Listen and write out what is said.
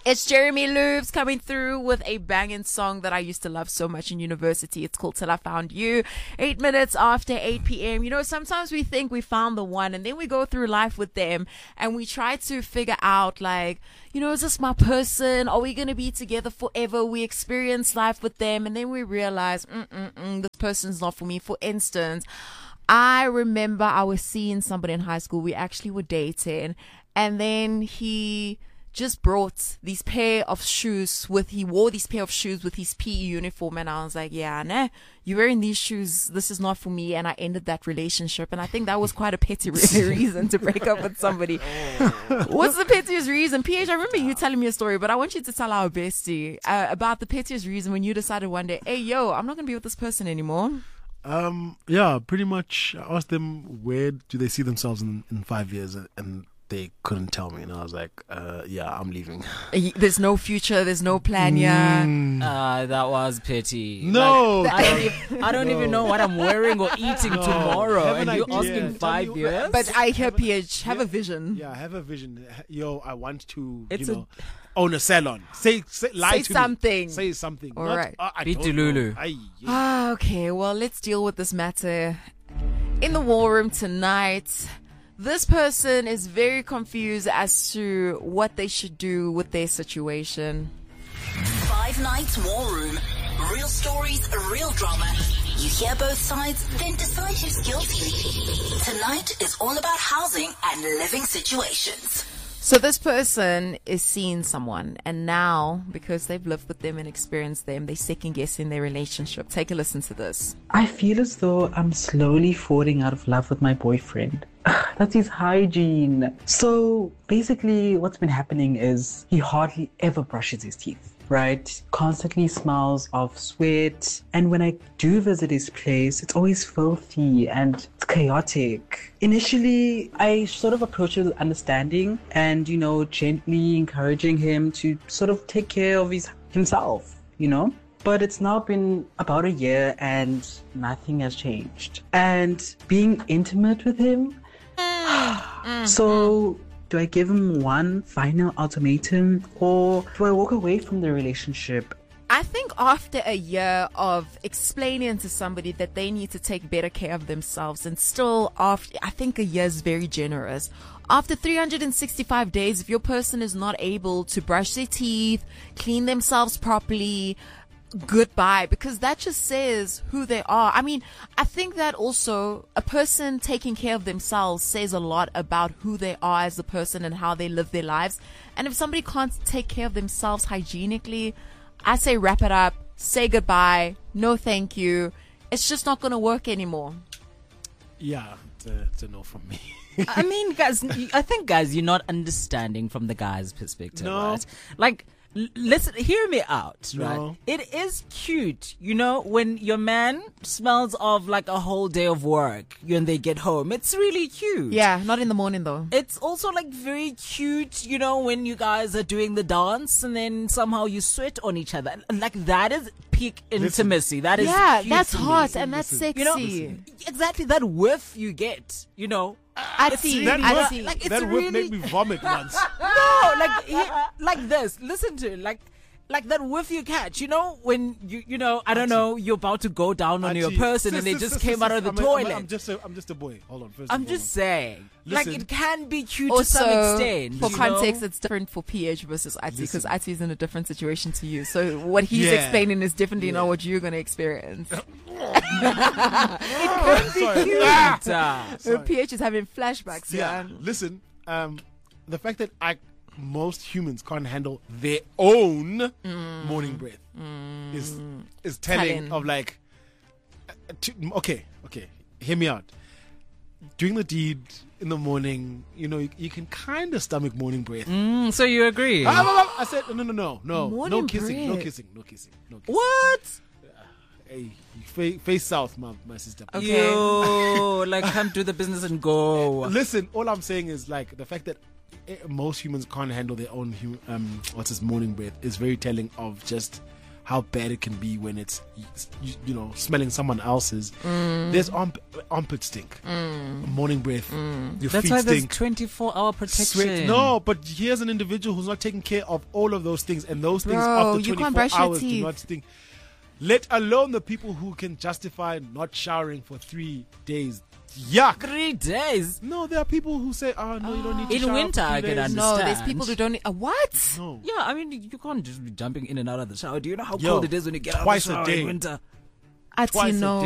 It's Jeremy Loops coming through with a banging song that I used to love so much in university. It's called Till I Found You. 8 minutes after 8 p.m. You know, sometimes we think we found the one and then we go through life with them and we try to figure out like, you know, is this my person? Are we going to be together forever? We experience life with them and then we realize, this person's not for me. For instance, I remember I was seeing somebody in high school. We actually were dating and then he just brought these pair of shoes he wore these pair of shoes with his PE uniform, and I was like, yeah, nah, you're wearing these shoes, this is not for me, and I ended that relationship. And I think that was quite a petty reason to break up with somebody. What's the pettiest reason? PH, I remember you telling me a story, but I want you to tell our bestie about the pettiest reason when you decided one day, hey, yo, I'm not gonna be with this person anymore. Yeah, pretty much. I asked them where do they see themselves in 5 years, and they couldn't tell me, and I was like, yeah, I'm leaving. There's no future, there's no plan, yeah. That was petty. No, like, I don't even know what I'm wearing or eating tomorrow, and you're asking 5 years. But I hear PH have a vision. Yeah, have a vision. Yo, I want to, own a salon. Say something. Say something. All right. Be Delulu. Okay, well, let's deal with this matter in the war room tonight. This person is very confused as to what they should do with their situation. 5 Nights War Room. Real stories, real drama. You hear both sides, then decide who's guilty. Tonight is all about housing and living situations. So this person is seeing someone, and now, because they've lived with them and experienced them, they're second-guessing their relationship. Take a listen to this. I feel as though I'm slowly falling out of love with my boyfriend. That's his hygiene. So basically what's been happening is he hardly ever brushes his teeth, right? Constantly smells of sweat. And when I do visit his place, it's always filthy and it's chaotic. Initially, I sort of approached it with understanding and, gently encouraging him to sort of take care of himself, But it's now been about a year and nothing has changed. And being intimate with him, so do I give him one final ultimatum or do I walk away from the relationship? I think after a year of explaining to somebody that they need to take better care of themselves, and still after, I think a year is very generous. After 365 days, if your person is not able to brush their teeth, clean themselves properly, goodbye, because that just says who they are. I mean, I think that also a person taking care of themselves says a lot about who they are as a person and how they live their lives. And if somebody can't take care of themselves hygienically, I say wrap it up, say goodbye, no thank you. It's just not going to work anymore. Yeah, it's a no from me. I mean, guys, I think, you're not understanding from the guy's perspective, right? Like, listen, hear me out, right? No. It is cute, when your man smells of like a whole day of work when they get home. It's really cute. Yeah, not in the morning though. It's also like very cute, when you guys are doing the dance and then somehow you sweat on each other. Like that is peak intimacy. That is cute that's to me. hot and that's sexy. Exactly that whiff you get, I see. That whip made me vomit once. No, like this. Listen to it. Like that whiff you catch, when I don't know, you're about to go down on your person and they just came out of the toilet. I'm just a boy. Hold on. I'm just saying. Listen, like it can be cute also, to some extent. For context, it's different for PH versus Ati because Ati is in a different situation to you. So what he's explaining is differently not what you're going to experience. It can be cute. PH is having flashbacks. Yeah. Listen, the fact that most humans can't handle their own morning breath is telling of like okay, hear me out. Doing the deed in the morning, you can kind of stomach morning breath. So you agree? I said no Morning kissing, no breath. kissing. What? Hey, face south, my sister. Okay. Yo, like come do the business and go. Listen, all I'm saying is like the fact that most humans can't handle their own morning breath is very telling of just how bad it can be when it's, you know, smelling someone else's. There's armpit stink, morning breath. Your That's feet why there's stink. 24-hour protection. Sweat. No, but here's an individual who's not taking care of all of those things, and those things Bro, after you 24 can't brush your hours do teeth. not stink. Let alone the people who can justify not showering for 3 days. Yuck. 3 days. No, there are people who say, "Oh no, you don't need to In shower winter, for 3 I can days." understand. No, there's people who don't. What? No. Yeah, I mean, you can't just be jumping in and out of the shower. Do you know how Yo, cold it is when you get out of twice the a shower day. in winter? I Twice a know.